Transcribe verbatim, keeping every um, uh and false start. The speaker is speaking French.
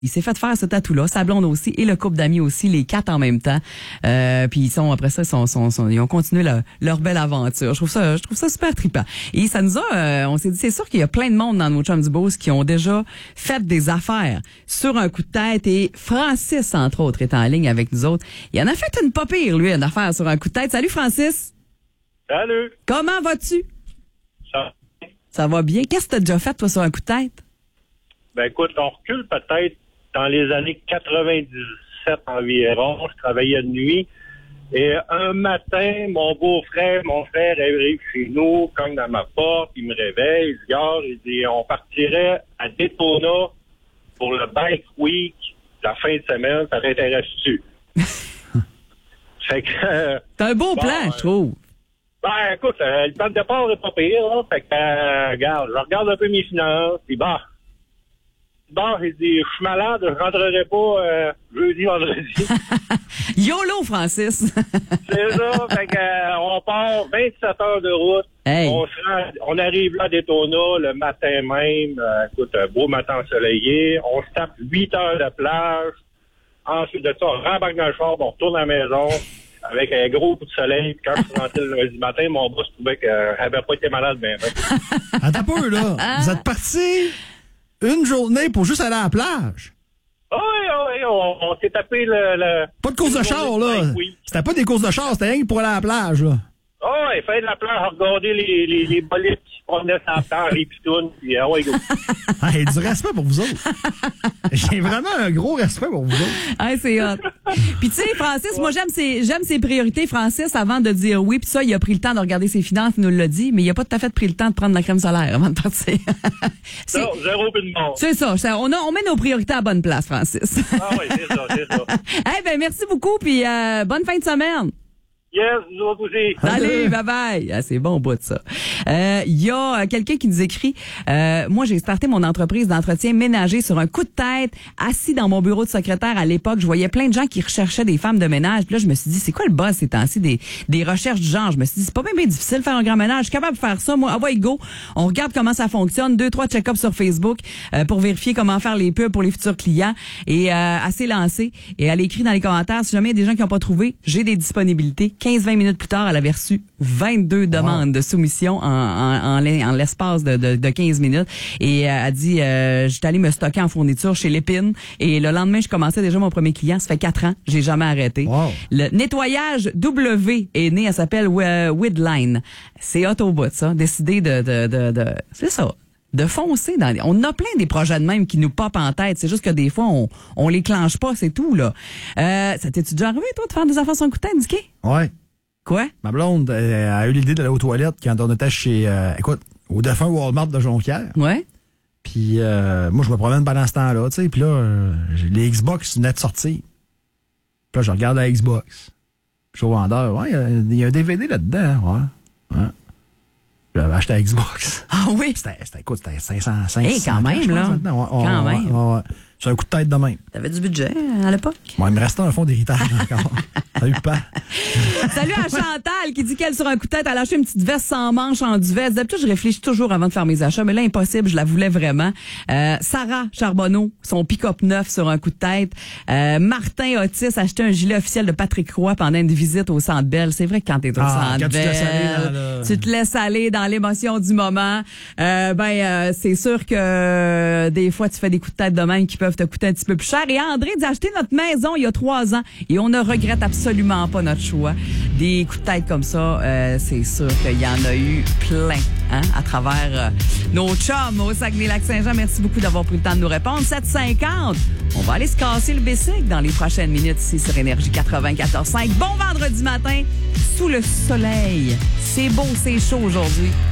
Il s'est fait faire ce tatou-là, sa blonde aussi et le couple d'amis aussi, les quatre en même temps. Euh, puis ils sont après ça, ils, sont, sont, sont, ils ont continué leur, leur belle aventure. Je trouve ça, je trouve ça super trippant. Et ça nous a, euh, on s'est dit, c'est sûr qu'il y a plein de monde dans nos chums du Beauce qui ont déjà fait des affaires sur un coup de tête. Et Francis, entre autres, est en ligne avec nous autres. Il en a fait une pas pire, lui, une affaire sur un coup de tête. Salut Francis. Salut. Comment vas-tu? Ça. Ça va bien. Qu'est-ce que tu as déjà fait, toi, sur un coup de tête? Ben écoute, on recule peut-être dans les années quatre-vingt-dix-sept environ. Je travaillais de nuit. Et un matin, mon beau-frère, mon frère arrive chez nous, cogne dans ma porte, il me réveille, il se gare, il dit on partirait à Daytona pour le Bike Week la fin de semaine, ça t'intéresse-tu? Fait que. Euh, C'est un beau bon, plan, euh, je trouve. Ben écoute, euh, le plan de départ est pas pire, là. Fait que euh, regarde, je regarde un peu mes finances, puis bah. Bon, j'ai dit, je suis malade, je rentrerai pas euh, jeudi, vendredi. YOLO, Francis. C'est ça, fait que, euh, on part vingt-sept heures de route. Hey. On, se rend, on arrive là à Daytona le matin même. Euh, écoute, un beau matin ensoleillé. On se tape huit heures de plage. Ensuite de ça, on rembarque dans le char, on retourne à la maison avec un gros coup de soleil. Puis quand je suis rentré le lundi matin, mon boss trouvait qu'elle avait pas été malade, ben, ben. Attends un peu, là. Vous êtes partis une journée pour juste aller à la plage. Oui, oui, on, on s'est tapé le... le pas de course de char, là. Oui. C'était pas des courses de char, c'était rien que pour aller à la plage, là. Oh, il fait de la plage, regarder les, les, les bolides qui se promenaient sur la plage, les pitounes, puis ah ouais, go. Hey, du respect pour vous autres. J'ai vraiment un gros respect pour vous autres. Hey, c'est hot. Puis tu sais, Francis, moi j'aime ses j'aime ses priorités, Francis, avant de dire oui. Puis ça, il a pris le temps de regarder ses finances, il nous l'a dit, mais il a pas tout à fait pris le temps de prendre la crème solaire avant de partir. C'est, non, zéro plus de monde. C'est ça, ça, on, a, on met nos priorités à la bonne place, Francis. Ah oui, c'est ça, c'est ça. Eh ben merci beaucoup, puis euh, bonne fin de semaine. Yes, vous autres aussi. Salut, bye bye. Ah, c'est bon au bout de ça. Il euh, y a quelqu'un qui nous écrit, euh, moi j'ai starté mon entreprise d'entretien ménager sur un coup de tête, assis dans mon bureau de secrétaire à l'époque. Je voyais plein de gens qui recherchaient des femmes de ménage. Puis là, je me suis dit, c'est quoi le buzz ces temps-ci des, des recherches du genre? Je me suis dit, c'est pas bien, bien difficile de faire un grand ménage. Je suis capable de faire ça. Moi, ah ouais, go. On regarde comment ça fonctionne. Deux, trois check-ups sur Facebook euh, pour vérifier comment faire les pubs pour les futurs clients. Et euh, elle s'est lancée. Et elle écrit dans les commentaires, si jamais il y a des gens qui n'ont pas trouvé, j'ai des disponibilités. quinze vingt minutes plus tard, elle avait reçu vingt-deux demandes wow. de soumission en, en, en, en l'espace de, de, de quinze minutes. Et euh, elle dit, euh, j'étais allée me stocker en fourniture chez Lépine. Et le lendemain, je commençais déjà mon premier client. Ça fait quatre ans. J'ai jamais arrêté. Wow. Le nettoyage W est né. Elle s'appelle Widline. C'est hot au bout, ça. Décider de, de, de, de c'est ça. de foncer dans les... On a plein des projets de même qui nous popent en tête. C'est juste que des fois, on, on les clenche pas, c'est tout, là. Euh, ça t'es-tu déjà arrivé, toi, de faire des affaires sur un coup de tête, Dicky? Ouais. Quoi? Ma blonde elle a eu l'idée d'aller aux toilettes quand on était chez, euh, écoute, au défunt Walmart de Jonquière. Ouais. Puis euh, moi, je me promène pendant ce temps-là, tu sais. Puis là, euh, les Xbox venaient de sortir. Puis là, je regarde la Xbox. Je suis au vendeur. Ouais, il y, y a un D V D là-dedans. Ouais. Ouais. J'avais acheté la Xbox. Ah oui? C'était, c'était, écoute, c'était cinq cents, cinq cents. Hey, quand même, là. Ouais, ouais, quand ouais, même. Ouais, ouais. C'est un coup de tête de même. T'avais du budget à l'époque? Bon, il me restait un fonds d'héritage encore. Salut, pas. Salut à Chantal qui dit qu'elle, sur un coup de tête, elle a acheté une petite veste sans manches en duvet. D'habitude, je réfléchis toujours avant de faire mes achats, mais là, impossible, je la voulais vraiment. Euh, Sarah Charbonneau, son pick-up neuf sur un coup de tête. Euh, Martin Otis a acheté un gilet officiel de Patrick Roy pendant une visite au Centre Bell. C'est vrai que quand t'es au ah, Centre Bell, tu, tu te laisses aller dans l'émotion du moment. Euh, ben, euh, c'est sûr que euh, des fois, tu fais des coups de tête de même qui peuvent te coûter un petit peu plus cher. Et André dit acheter notre maison il y a trois ans et on ne regrette absolument pas notre choix. Des coups de tête comme ça, euh, c'est sûr qu'il y en a eu plein, hein, à travers euh, nos chums au Saguenay-Lac-Saint-Jean. Merci beaucoup d'avoir pris le temps de nous répondre. sept cinquante. On va aller se casser le bicycle dans les prochaines minutes ici sur Énergie quatre-vingt-quatorze cinq. Bon vendredi matin, sous le soleil. C'est beau, c'est chaud aujourd'hui.